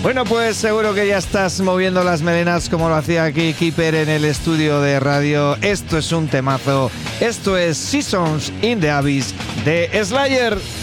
Bueno, pues seguro que ya estás moviendo las melenas como lo hacía aquí Keeper en el estudio de radio. Esto es un temazo. Esto es Seasons in the Abyss de Slayer.